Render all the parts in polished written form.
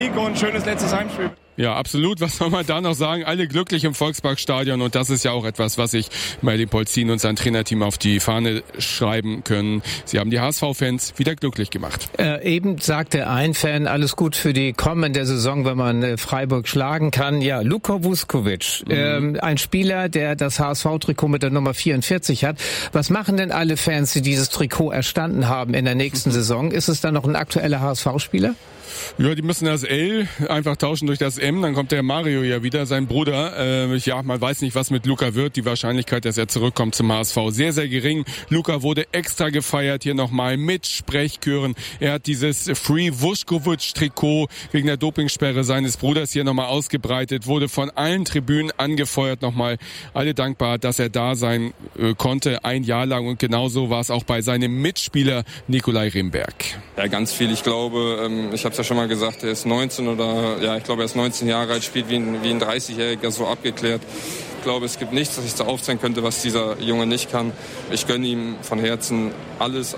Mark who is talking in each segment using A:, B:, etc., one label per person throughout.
A: Und schönes letztes Heimspiel.
B: Ja, absolut. Was soll man da noch sagen? Alle glücklich im Volksparkstadion und das ist ja auch etwas, was sich Merlin Polzin und sein Trainerteam auf die Fahne schreiben können. Sie haben die HSV-Fans wieder glücklich gemacht.
C: Eben sagte ein Fan, alles gut für die kommende Saison, wenn man Freiburg schlagen kann. Ja, Luka Vuskovic, ein Spieler, der das HSV-Trikot mit der Nummer 44 hat. Was machen denn alle Fans, die dieses Trikot erstanden haben in der nächsten Saison? Ist es dann noch ein aktueller HSV-Spieler?
B: Ja, die müssen das L einfach tauschen durch das M, dann kommt der Mario ja wieder, sein Bruder. Man weiß nicht, was mit Luka wird. Die Wahrscheinlichkeit, dass er zurückkommt zum HSV, sehr, sehr gering. Luka wurde extra gefeiert, hier nochmal mit Sprechchören. Er hat dieses Free Vuskovic-Trikot wegen der Dopingsperre seines Bruders hier nochmal ausgebreitet, wurde von allen Tribünen angefeuert, nochmal alle dankbar, dass er da sein konnte, ein Jahr lang. Und genauso war es auch bei seinem Mitspieler Nikolai Rimberg.
D: Ja, ganz viel. Ich glaube, ich habe es ja schon mal gesagt, er ist 19 Jahre alt, spielt wie ein 30-Jähriger, so abgeklärt. Ich glaube, es gibt nichts, was ich da aufzählen könnte, was dieser Junge nicht kann. Ich gönne ihm von Herzen alles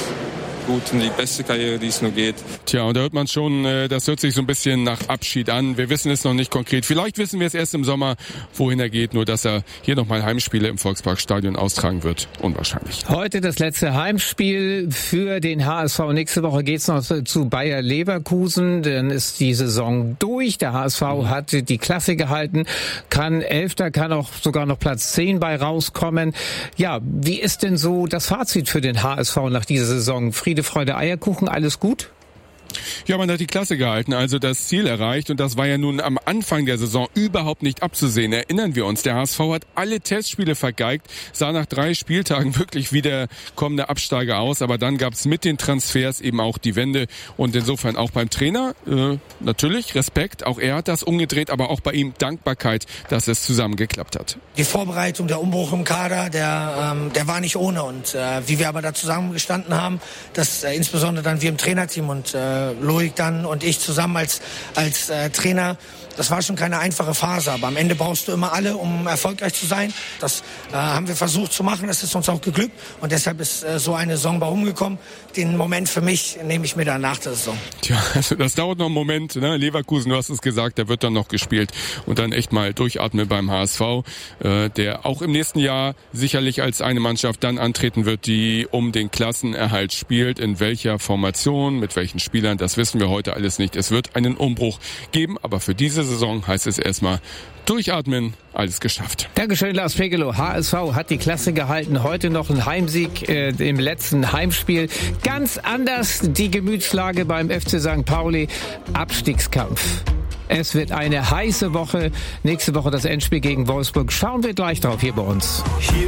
D: gut und die beste Karriere, die es nur geht.
B: Tja, und da hört man schon, das hört sich so ein bisschen nach Abschied an. Wir wissen es noch nicht konkret. Vielleicht wissen wir es erst im Sommer, wohin er geht. Nur, dass er hier nochmal Heimspiele im Volksparkstadion austragen wird, unwahrscheinlich.
C: Heute das letzte Heimspiel für den HSV. Nächste Woche geht's noch zu Bayer Leverkusen. Dann ist die Saison durch. Der HSV hat die Klasse gehalten, kann Elfter, kann auch sogar noch Platz 10 bei rauskommen. Ja, wie ist denn so das Fazit für den HSV nach dieser Saison? Friede, Freude, Eierkuchen, alles gut?
B: Ja, man hat die Klasse gehalten, also das Ziel erreicht und das war ja nun am Anfang der Saison überhaupt nicht abzusehen. Erinnern wir uns, der HSV hat alle Testspiele vergeigt, sah nach 3 Spieltagen wirklich wie der kommende Absteiger aus, aber dann gab es mit den Transfers eben auch die Wende und insofern auch beim Trainer natürlich Respekt, auch er hat das umgedreht, aber auch bei ihm Dankbarkeit, dass es zusammen geklappt hat.
E: Die Vorbereitung, der Umbruch im Kader, der war nicht ohne und wie wir aber da zusammengestanden haben, dass insbesondere dann wir im Trainerteam und Loic dann und ich zusammen als Trainer, das war schon keine einfache Phase, aber am Ende brauchst du immer alle, um erfolgreich zu sein. Das haben wir versucht zu machen, das ist uns auch geglückt und deshalb ist so eine Saison bei rumgekommen. Den Moment für mich nehme ich mir dann nach der Saison.
B: Tja, also das dauert noch einen Moment, ne? Leverkusen, du hast es gesagt, der wird dann noch gespielt und dann echt mal durchatmen beim HSV, der auch im nächsten Jahr sicherlich als eine Mannschaft dann antreten wird, die um den Klassenerhalt spielt. In welcher Formation, mit welchen Spielern, das wissen wir heute alles nicht. Es wird einen Umbruch geben, aber für diese Saison heißt es erstmal durchatmen, alles geschafft.
C: Dankeschön, Lars Pegelow. HSV hat die Klasse gehalten. Heute noch ein Heimsieg im letzten Heimspiel. Ganz anders die Gemütslage beim FC St. Pauli. Abstiegskampf. Es wird eine heiße Woche. Nächste Woche das Endspiel gegen Wolfsburg. Schauen wir gleich drauf hier bei uns.